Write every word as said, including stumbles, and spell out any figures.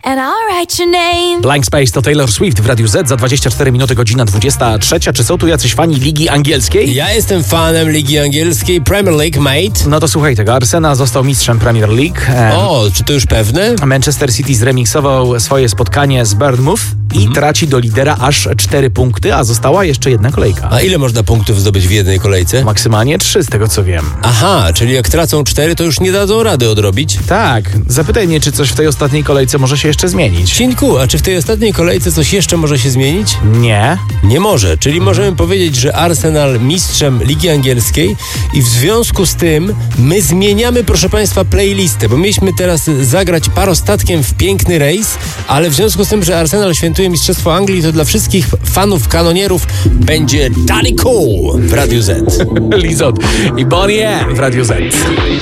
and I'll write your name. Blank Space to Taylor Swift w Radiu Z za dwadzieścia cztery minuty, godzina dwudziesta trzecia. Czy są tu jacyś fani Ligi Angielskiej? Ja jestem fanem Ligi Angielskiej, Premier League, mate. No to słuchaj tego, Arsenal został mistrzem Premier League. O, czy to już pewne? Manchester City zremiksował swoje spotkanie z Bournemouth i mhm. traci do lidera aż cztery punkty, a została jeszcze jedna kolejka. A ile można punktów zdobyć w jednej kolejce? Maksymalnie trzy, z tego co wiem. Aha, czyli jak tracą cztery, to już nie dadzą rady odrobić? Tak. Zapytaj mnie, czy coś w tej ostatniej kolejce może się jeszcze zmienić. Cinku, a czy w tej ostatniej kolejce coś jeszcze może się zmienić? Nie. Nie może, czyli możemy powiedzieć, że Arsenal mistrzem Ligi Angielskiej i w związku z tym my zmieniamy, proszę Państwa, playlistę, bo mieliśmy teraz zagrać parostatkiem w piękny rejs, ale w związku z tym, że Arsenal świętuje Mistrzostwo Anglii, to dla wszystkich fanów kanonierów będzie Danny Cool w Radiu Z. Lizot i Bonnie M w Radiu Z.